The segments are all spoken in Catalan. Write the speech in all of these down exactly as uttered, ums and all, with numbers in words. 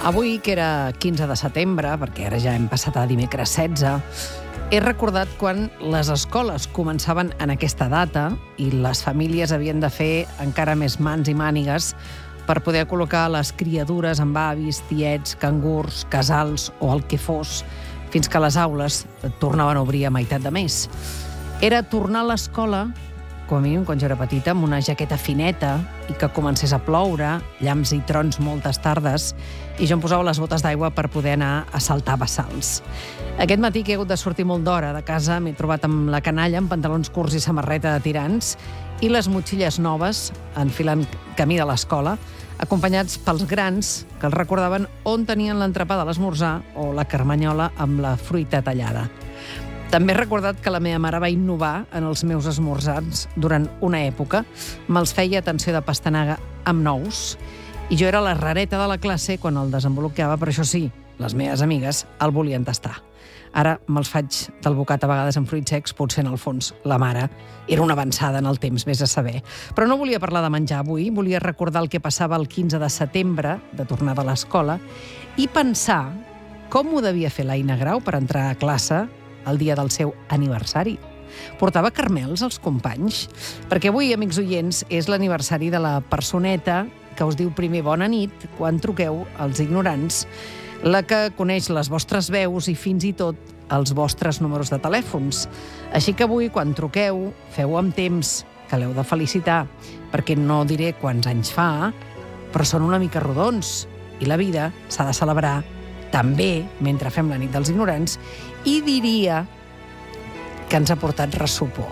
Avui, que era quinze de setembre, perquè ara ja hem passat a dimecres setze, he recordat quan les escoles començaven en aquesta data i les famílies havien de fer encara més mans i mànigues per poder col·locar les criatures amb avis, tiets, cangurs, casals o el que fos, fins que les aules tornaven a obrir a meitat de mes. Era tornar a l'escola, com a mínim quan jo era petita, amb una jaqueta fineta i que comencés a ploure, llamps i trons moltes tardes, i jo em posava les botes d'aigua per poder anar a saltar bassals. Aquest matí, que he hagut de sortir molt d'hora de casa, m'he trobat amb la canalla, amb pantalons curts i samarreta de tirants, i les motxilles noves, enfilant camí de l'escola, acompanyats pels grans, que els recordaven on tenien l'entrepà de l'esmorzar o la carmanyola amb la fruita tallada. També he recordat que la meva mare va innovar en els meus esmorzars durant una època. Me'ls feia atenció de pastanaga amb nous, i jo era la rareta de la classe quan el desenvolupava, però això sí, les meves amigues el volien tastar. Ara me'ls faig del bocat a vegades amb fruits secs, potser en el fons la mare era una avançada en el temps, vés a saber. Però no volia parlar de menjar avui, volia recordar el que passava el quinze de setembre, de tornada a l'escola, i pensar com ho devia fer l'Aina Grau per entrar a classe el dia del seu aniversari. Portava carmels als companys? Perquè avui, amics oients, és l'aniversari de la personeta que us diu primer bona nit quan truqueu als ignorants, la que coneix les vostres veus i fins i tot els vostres números de telèfons. Així que avui, quan truqueu, feu amb temps, que l'heu de felicitar, perquè no diré quants anys fa, però són una mica rodons, i la vida s'ha de celebrar també mentre fem la nit dels ignorants, i diria que ens ha portat ressupor.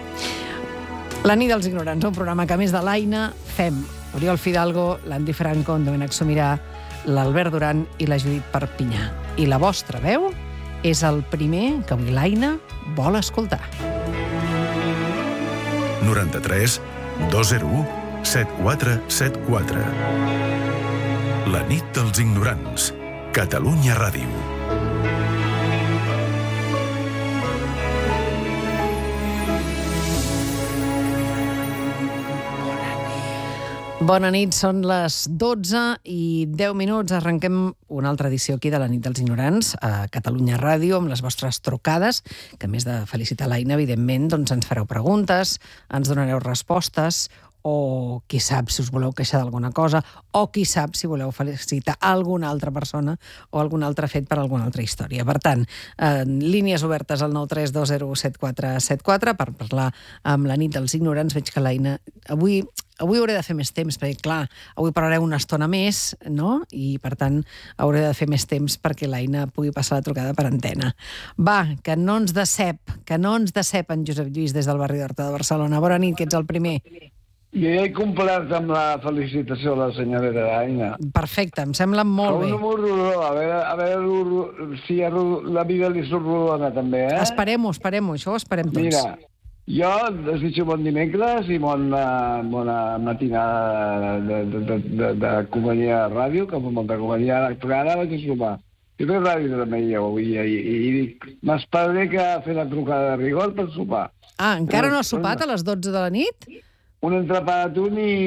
La nit dels ignorants, un programa que, a més de l'Aina, fem Oriol Fidalgo, l'Andy Franco, en Domènec Somirà, l'Albert Duran i la Judit Perpinyà. I la vostra veu és el primer que avui l'Aina vol escoltar. noranta-tres dos zero u set quatre set quatre. La nit dels ignorants. Catalunya Ràdio. Bona nit, són les dotze i deu minuts. Arrenquem una altra edició aquí de la nit dels ignorants a Catalunya Ràdio amb les vostres trucades, que a més de felicitar l'Aina, evidentment, doncs ens fareu preguntes, ens donareu respostes, o qui sap si us voleu queixar d'alguna cosa, o qui sap si voleu felicitar alguna altra persona o algun altre fet per alguna altra història. Per tant, eh, línies obertes al nou tres dos zero set quatre set quatre per parlar amb la nit dels ignorants. Veig que l'Aina avui... Avui hauré de fer més temps, perquè, clar, avui parlareu una estona més, no? I, per tant, hauré de fer més temps perquè l'Aina pugui passar la trucada per antena. Va, que no ens decep, que no ens decep en Josep Lluís des del barri d'Horta de Barcelona. Bona nit, que ets el primer. Jo ja he complert amb la felicitació de la senyoreta Aina. Perfecte, em sembla molt bé. Un número rodó, a veure, a veure si la vida li surt rodona, també, eh? Esperem-ho, esperem-ho, això ho esperem tots. Mira, jo desitjo bon dimecres i bona, bona matinada de, de, de, de, de companyia de ràdio, que molta companyia. Ara vaig a sopar. Jo faig ràdio també jo avui i, i, i dic, m'esperaré que ha fet la trucada de rigor per sopar. Ah, encara no has sopat a les dotze de la nit? Un entrepà d'atún i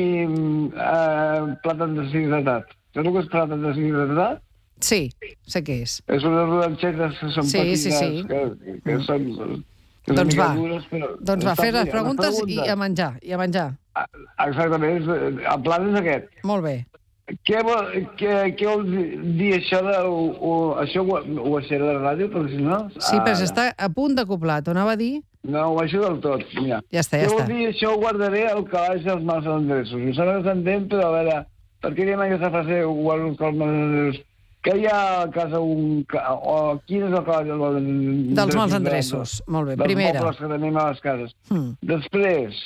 eh, plàtan deshidratat. Saps el que és plàtan deshidratat? Sí, sé què és. És unes rodanxetes que són sí, petites, sí, sí. que, que són... Que doncs va, dures, però doncs va, fer les preguntes i a menjar, i a menjar. Exactament, el pla és aquest. Molt bé. Què vol, què, què vol dir això de... O, o, això ho, ho aixera de ràdio, perquè si no... Sí, però s'està a punt de coblar, t'ho anava a dir? No, ho aixo del tot, mira. Ja està, ja què està. Què vol dir això? Ho guardaré al calaix dels mals endreços. Em sembla que s'entén, però a veure, per què diem aquesta frase, ho guardo als mals endreços? Que hi ha a casa un... O quin és el calaix dels endreços? Dels mals endreços, molt bé. Dels Primera. Dels mobles que tenim a les cases. Hmm. Després,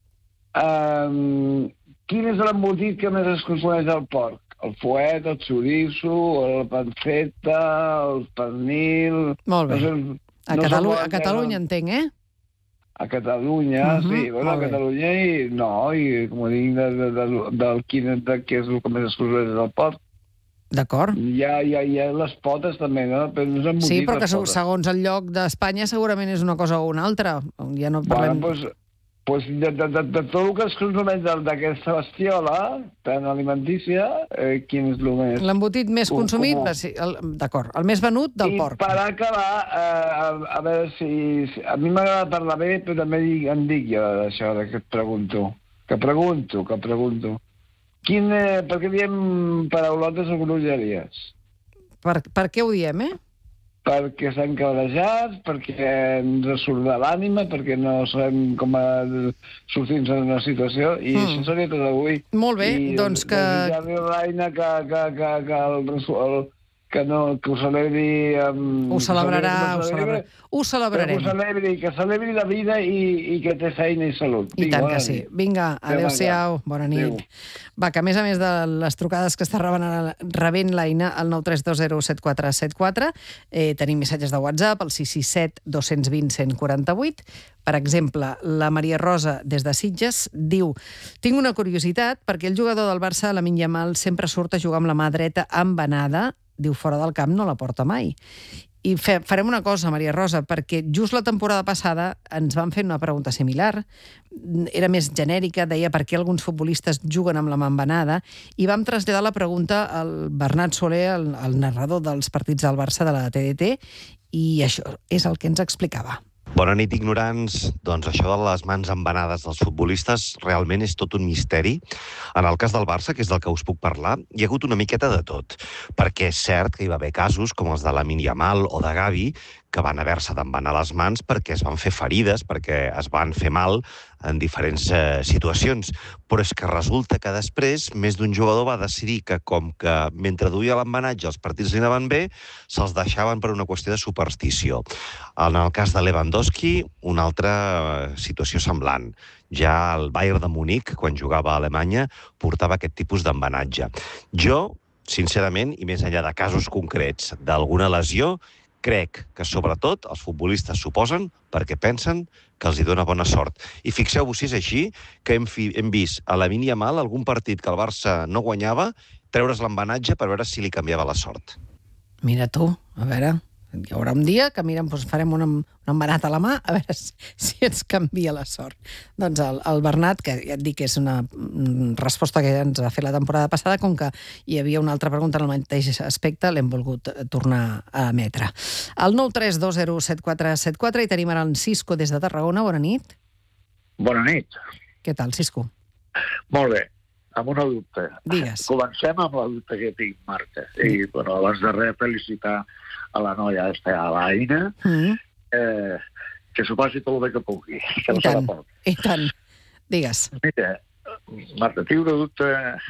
um, quin és l'embotit que més es consumeix al porc? El fuet, el xoriço, la panceta, el pernil... Molt bé. No sé, a, no Catalu sé, a Catalunya no... entenc, eh? A Catalunya, uh -huh, sí. Bueno, a Catalunya i... No, i com dic, de, de, de, del quin de què és el que més es consumeix del porc. D'acord. Hi ha, hi, ha, hi ha les potes també, no? Però no és embotit, sí, però que segons el lloc d'Espanya segurament és una cosa o una altra. Ja no parlem... Bueno, doncs, pues de, de, de, de tot el que es consumeix d'aquesta bestiola, tan alimentícia, eh, quin és el més... L'embotit més consumit, va ser, el, d'acord, el més venut del I porc. I per acabar, eh, a, a veure si, si... A mi m'agrada parlar bé, però també dic, en dic jo d'això, que et pregunto. Que pregunto, que pregunto. Quin, eh, per què diem paraulotes o groselleries? Per, per què ho diem, eh? Perquè s'han cabrejat, perquè ens surt de l'ànima, perquè no sabem com sortir-nos d'una situació, i mm. això seria tot avui. Molt bé, I doncs que... desitjar-li a l'Aina que, que, que, que, el, el, que, no, que ho celebri... Amb, ho celebrarà, ho, celebri, ho celebrarem. Que ho celebri, que celebri la vida i, i que té feina i salut. I tant que sí. Vinga, adéu-siau, bona nit. Adéu. Va, que a més a més de les trucades que està rebent, rebent l'Aina al nou tres dos zero set quatre set quatre, eh, tenim missatges de WhatsApp, al sis sis set dos dos zero un u quatre vuit. Per exemple, la Maria Rosa, des de Sitges, diu: tinc una curiositat perquè el jugador del Barça, Lamine Yamal, sempre surt a jugar amb la mà dreta embenada, diu, fora del camp no la porta mai. I fe, farem una cosa, Maria Rosa, perquè just la temporada passada ens van fer una pregunta similar. Era més genèrica, deia per què alguns futbolistes juguen amb la mà embenada, i vam traslladar la pregunta al Bernat Soler, el, el narrador dels partits del Barça de la T D T, i això és el que ens explicava. Bona nit, ignorants. Doncs això de les mans embenades dels futbolistes realment és tot un misteri. En el cas del Barça, que és del que us puc parlar, hi ha hagut una miqueta de tot, perquè és cert que hi va haver casos com els de Lamine Yamal o de Gavi, que van haver-se d'embenar les mans perquè es van fer ferides, perquè es van fer mal en diferents eh, situacions. Però és que resulta que després més d'un jugador va decidir que, com que mentre duia l'embenatge els partits li anaven bé, se'ls deixaven per una qüestió de superstició. En el cas de Lewandowski, una altra situació semblant. Ja el Bayern de Múnich, quan jugava a Alemanya, portava aquest tipus d'embenatge. Jo, sincerament, i més enllà de casos concrets d'alguna lesió, crec que, sobretot, els futbolistes s'ho posen perquè pensen que els hi dona bona sort. I fixeu-vos si és així, que hem, fi, hem vist a Lamine Yamal algun partit que el Barça no guanyava, treure's l'embenatge per veure si li canviava la sort. Mira tu, a veure, hi haurà un dia que mirem, doncs farem un, un embenat a la mà, a veure si, si ens canvia la sort. Doncs el, el Bernat, que ja et dic que és una resposta que ens va fer la temporada passada, com que hi havia una altra pregunta en el mateix aspecte, l'hem volgut tornar a emetre. El nou tres dos zero set quatre set quatre, i tenim ara en Cisco des de Tarragona. Bona nit. Bona nit. Què tal, Cisco? Molt bé, amb una dubte. Digues. Comencem amb la dubte que tinc, Marta. I, bueno, abans de res, felicitar a la noia esta, a l'Aina, mm. eh, que s'ho passi tot el bé que pugui. Que no I tant, i tant. Digues. Mira, Marta, tinc una dubte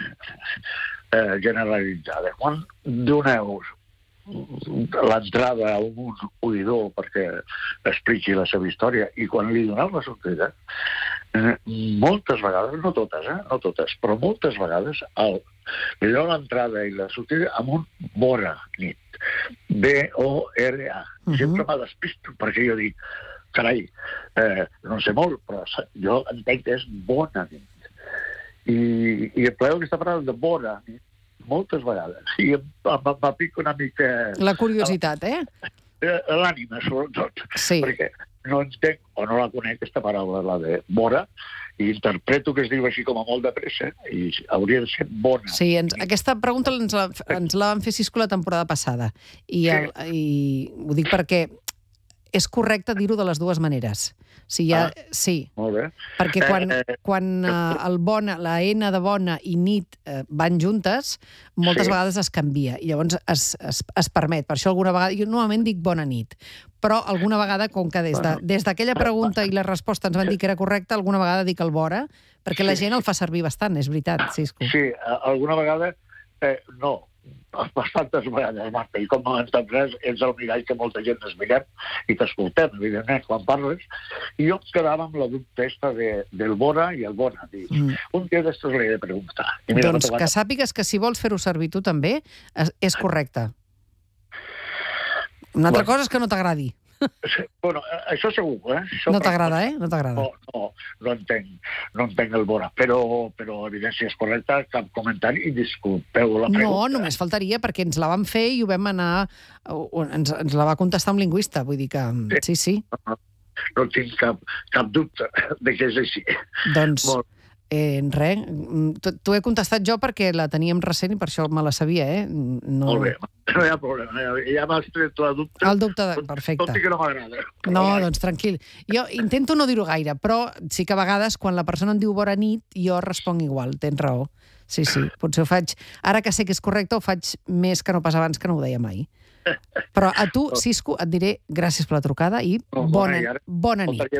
eh, generalitzada. Quan doneu l'entrada a un oïdor perquè expliqui la seva història i quan li doneu la sortida, eh, moltes vegades, no totes, eh, no totes, però moltes vegades el, li doneu l'entrada i la sortida amb un bona nit. B O R A. Uh-huh. Sempre m'ha despisto perquè jo dic, carai, eh, no sé molt, però jo entenc que és bona nit. I, i empleo aquesta paraula de bona nit moltes vegades. I m'apica una mica... La curiositat, eh? L'ànima, sobretot. Sí. Perquè no entenc, o no la conec, aquesta paraula, la de bona, i interpreto que es diu així com a molt de pressa, i hauria de ser bona. Sí, ens, aquesta pregunta ens la, ens la van fer Cisco la temporada passada. I, el, sí. I ho dic perquè és correcte dir-ho de les dues maneres. Sí, ja, ah, sí. Molt bé. Perquè quan, eh, quan eh, el bona, la N de bona i nit eh, van juntes, moltes sí. vegades es canvia. I llavors es, es, es permet. Per això alguna vegada... Jo normalment dic bona nit. Però alguna vegada, com que des de, des d'aquella pregunta i la resposta ens van dir que era correcta, alguna vegada dic el vora, perquè la gent el fa servir bastant, és veritat, Cisco. Sí, alguna vegada eh, no. Bastantes vegades, Marta, i com ens res, ets el mirall que molta gent ens mirem i t'escoltem, evidentment, quan parles, i jo em quedava amb la dubtesta de, del bona i el bona. Dic, mm. Un dia d'estos l'he de preguntar. I mira, doncs que sàpigues que si vols fer-ho servir tu també, és, és correcte. Una altra bueno. cosa és que no t'agradi. Bueno, això segur, eh? Això no t'agrada, eh? No t'agrada. No, no, no entenc, no entenc el bona, però, però evidència és correcta, cap comentari, i disculpeu la pregunta. No, només faltaria, perquè ens la vam fer i ho vam anar... Ens, ens la va contestar un lingüista, vull dir que... Sí, sí. no tinc cap, cap dubte de que és així. Doncs, Molt. eh, res, t'ho he contestat jo perquè la teníem recent i per això me la sabia, eh? No... Molt bé, no hi ha problema. Ja m'has tret la dubte. El dubte, de... perfecte. Tot i que no m'agrada. No, doncs tranquil. Jo intento no dir-ho gaire, però sí que a vegades quan la persona em diu bona nit, jo responc igual, tens raó. Sí, sí, potser ho faig... Ara que sé que és correcte, ho faig més que no pas abans, que no ho deia mai. Però a tu, Cisco, et diré gràcies per la trucada i bona, bona nit.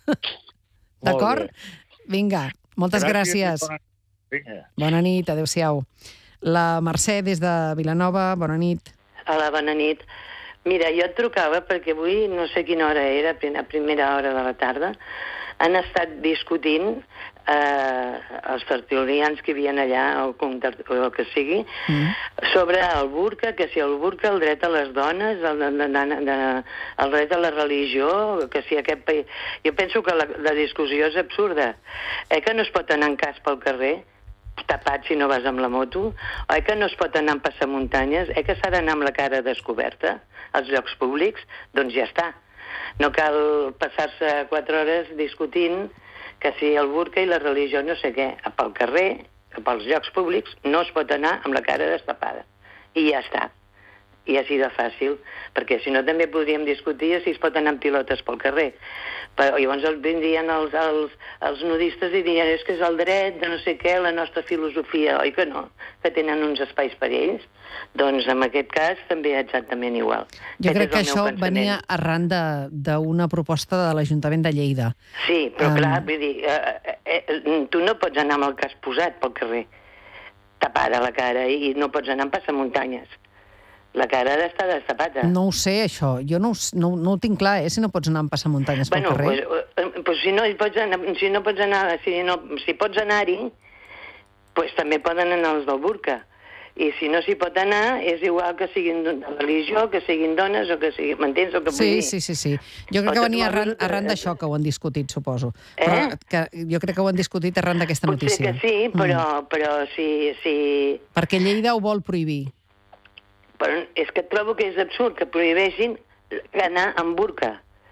D'acord? Vinga, moltes gràcies. Bona nit, adéu-siau. La Mercè, des de Vilanova, bona nit. Hola, bona nit. Mira, jo et trucava perquè avui, no sé quina hora era, a primera hora de la tarda, han estat discutint eh, els tertulians que hi havia allà, o, o el que sigui, mm. sobre el burca, que si el burca, el dret a les dones, el, de, de, de, el dret a la religió, que si aquest país... Jo penso que la, la discussió és absurda. Eh, que no es pot anar en cas pel carrer, tapat si no vas amb la moto, oi que no es pot anar en passamuntanyes, eh que s'ha d'anar amb la cara descoberta als llocs públics, doncs ja està. No cal passar-se quatre hores discutint que si el burca i la religió no sé què, pel carrer, pels llocs públics, no es pot anar amb la cara destapada. I ja està. I així de fàcil, perquè si no també podríem discutir si es pot anar amb pilotes pel carrer. Però llavors vindrien els, els, els nudistes i dirien és que és el dret de no sé què, la nostra filosofia, oi que no? Que tenen uns espais per ells. Doncs en aquest cas també exactament igual. Jo crec que això venia arran d'una proposta de l'Ajuntament de Lleida. Sí, però um... clar, vull dir, eh, eh, tu no pots anar amb el cas posat pel carrer, tapada la cara, i no pots anar amb passamuntanyes. La cara ha d'estar destapada. No ho sé, això. Jo no, no, no ho tinc clar, eh, si no pots anar amb passamuntanyes pel bueno, carrer. Pues, pues si no hi pots anar, si no pots anar, si, no, si pots anar-hi, pues també poden anar els del burca. I si no s'hi pot anar, és igual que siguin de religió, que siguin dones, o que siguin... M'entens el que vull sí, dir? Sí, sí, sí. Jo crec que venia arran, arran d'això que ho han discutit, suposo. Eh? Però que jo crec que ho han discutit arran d'aquesta notícia. Potser que sí, però, mm. però si, si... Perquè Lleida ho vol prohibir. Però és que trobo que és absurd que prohibeixin anar amb burca.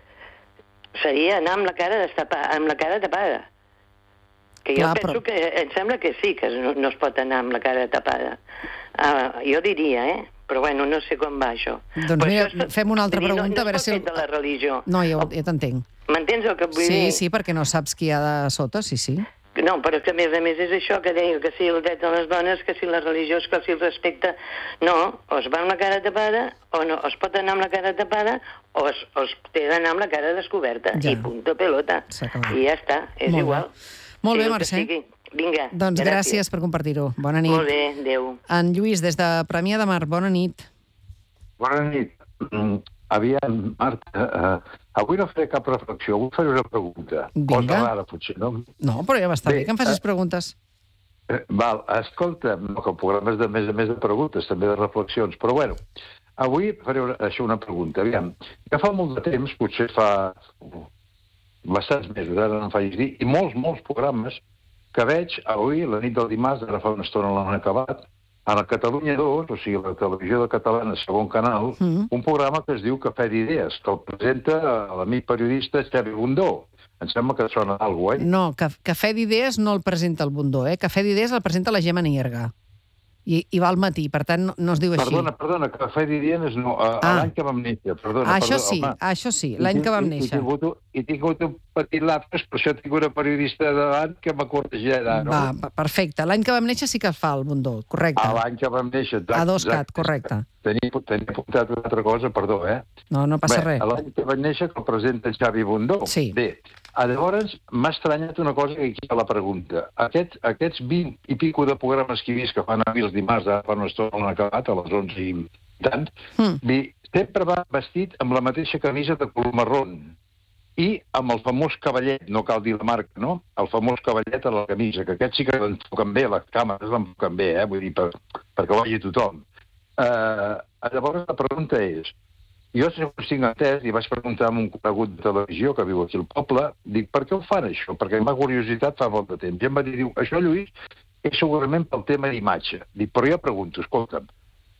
Seria anar amb la cara destapada, amb la cara tapada. Que jo Clar, penso però... que em sembla que sí, que no, no es pot anar amb la cara tapada. Uh, jo diria, eh? Però bueno, no sé com va això. Doncs però mira, això, fem una altra dir, pregunta. No, no a veure és si... de la religió. No, jo, jo t'entenc. M'entens el que vull sí, dir? Sí, sí, perquè no saps qui hi ha de sota, sí, sí. No, però que a més a més és això que deia, que si el dret de les dones, que si la religió, que si el respecte... No, o es va amb la cara tapada, o no, o es pot anar amb la cara tapada, o es, o es té d'anar amb la cara descoberta. Ja. I punto pelota. I ja està, és Molt igual. Bé. Molt sí, bé, Mercè. Vinga, doncs gràcies, gràcies per compartir-ho. Bona nit. Molt bé, adéu. En Lluís, des de Premià de Mar, bona nit. Bona nit. Aviam, Marta, uh, avui no faré cap reflexió, avui faré una pregunta. Vinga. Cosa rara, potser, no? No, però ja va estar bé, bé que em facis uh, preguntes. Uh, val, escolta, no, que el programa és de més a més de preguntes, també de reflexions, però bueno, avui faré una, això una pregunta. Aviam, ja fa molt de temps, potser fa bastants mesos, ara no em faig dir, i molts, molts programes que veig avui, la nit del dimarts, ara fa una estona l'han acabat, a la Catalunya dos, o sigui, la televisió de catalana, segon canal, mm. un programa que es diu Cafè d'Idees, que el presenta l'amic periodista Xavi Bundó. Em sembla que sona d'algú, eh? No, Cafè d'Idees no el presenta el Bundó, eh? Cafè d'Idees el presenta la Gemma Nierga. I, i va al matí, per tant, no, no es diu així. Perdona, perdona, Cafè d'Idees no, a, ah. l'any que vam néixer, perdona. Ah, això perdona, sí, home. això sí, l'any que vam néixer. I, i, i, i tinc hagut un petit lapsus, per això tinc una periodista davant que m'ha cortegit, no? Va, perfecte. L'any que vam néixer sí que es fa el Bundó, correcte. A l'any que vam néixer, exacte. A dos cat, correcte. Tenia, tenia apuntat una altra cosa, perdó, eh? No, no passa Bé, res. L'any que vam néixer que el presenta Xavi Bundó. Sí. Bé, llavors m'ha estranyat una cosa que aquí hi ha la pregunta. Aquest, aquests vint i pico de programes que he vist que fan avui els dimarts, ara fa una estona l'han acabat, a les onze i tant, mm. sempre va vestit amb la mateixa camisa de color marrón i amb el famós cavallet, no cal dir la marca, no? El famós cavallet a la camisa, que aquest sí que l'enfoquen bé, les càmeres l'enfoquen bé, eh? Vull dir, per, perquè ho vegi tothom. Uh, llavors la pregunta és, jo segons tinc entès, i vaig preguntar a un conegut de televisió que viu aquí al poble, dic, per què ho fan això? Perquè m'ha curiositat fa molt de temps. I em va dir, diu, això, Lluís, és segurament pel tema d'imatge. Dic, però jo pregunto, escolta'm,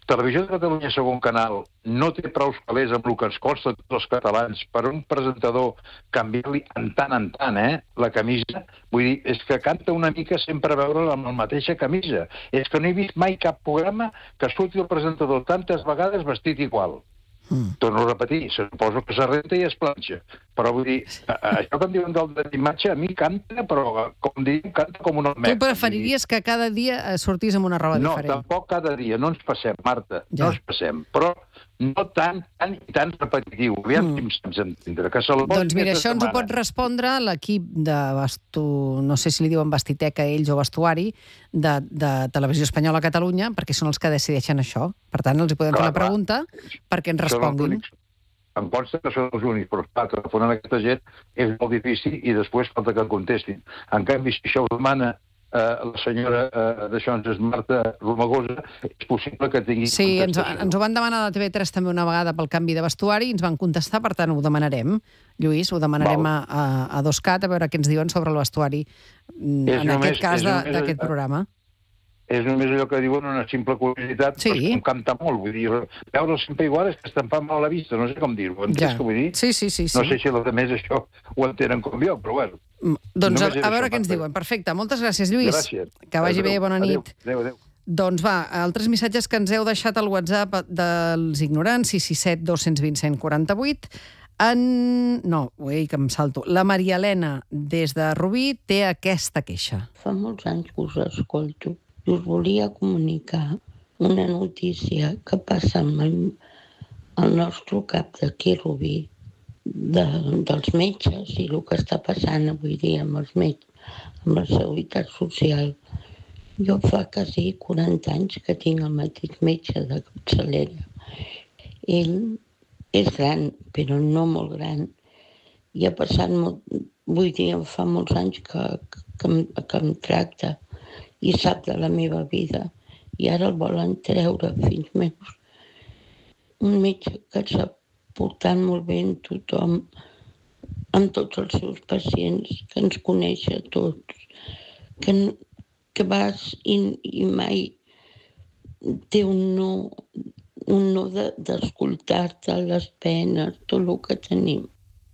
Televisió de Catalunya, segon canal, no té prou calés amb el que ens costa a tots els catalans per un presentador canviar-li en tant en tant, eh, la camisa. Vull dir, és que canta una mica sempre a veure amb la mateixa camisa. És que no he vist mai cap programa que surti el presentador tantes vegades vestit igual. Mm. Torno a repetir, suposo que s'arrenta i es planxa. Però vull dir, això que em diuen del de l'imatge, a mi canta, però com diuen, canta com un almec. Tu preferiries que cada dia sortís amb una roba no, diferent? No, tampoc cada dia, no ens passem, Marta, ja. no ens passem, però no tan, tan i tan repetitiu. Aviam mm. si em saps entendre. Que se doncs mira, això ens ho pot respondre l'equip de vestu... no sé si li diuen vestiteca ells o vestuari, de, de Televisió Espanyola a Catalunya, perquè són els que decideixen això. Per tant, els hi podem clar, fer la pregunta clar. perquè ens responguin. Em consta que són els únics, però clar, telefonant a aquesta gent és molt difícil i després falta que em contestin. En canvi, si això ho demana Uh, la senyora uh, d'això, és Marta Romagosa, és possible que tingui... Sí, ens, ens ho van demanar a la T V tres també una vegada pel canvi de vestuari i ens van contestar, per tant ho demanarem, Lluís, ho demanarem a, a, a Doscat a veure què ens diuen sobre el vestuari en només, aquest cas d'aquest programa. És només allò que diuen una simple curiositat, sí. però em canta molt, vull dir, veure sempre igual és que estan fan mal a la vista, no sé com dir-ho, entens ja. que vull dir? Sí, sí, sí, sí. No sé si els altres això ho entenen com jo, però bueno. Doncs a, a veure què ens diuen. Perfecte, moltes gràcies, Lluís. Gràcies. Que vagi adéu. bé, bona nit. Adéu, adéu. Doncs va, altres missatges que ens heu deixat al WhatsApp dels ignorants, sis sis set dos dos zero cent quaranta-vuit. En... No, ui, que em salto. La Maria Helena, des de Rubí, té aquesta queixa. Fa molts anys que us escolto i us volia comunicar una notícia que passa amb el, el nostre cap d'aquí, Rubí, de, dels metges i el que està passant avui dia amb els metges, amb la seguretat social. Jo fa quasi quaranta anys que tinc el mateix metge de capçalera. Ell és gran, però no molt gran. I ha passat, molt, vull dir, fa molts anys que, que, que em tracta i sap de la meva vida. I ara el volen treure, fills meus. Un metge que sap portant molt bé amb tothom, amb tots els seus pacients, que ens coneix a tots, que, que vas i, i mai té un no, un no de, d'escoltar-te les penes, tot el que tenim.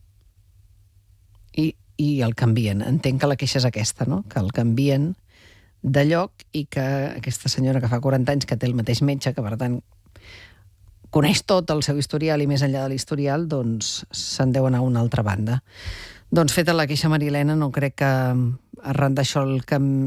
I, i el canvien. Entenc que la queixa és aquesta, no? Que el canvien de lloc i que aquesta senyora que fa quaranta anys que té el mateix metge, que per tant coneix tot el seu historial i més enllà de l'historial, doncs se'n deu anar a una altra banda. Doncs feta la queixa, Maria Helena, no crec que arran d'això el,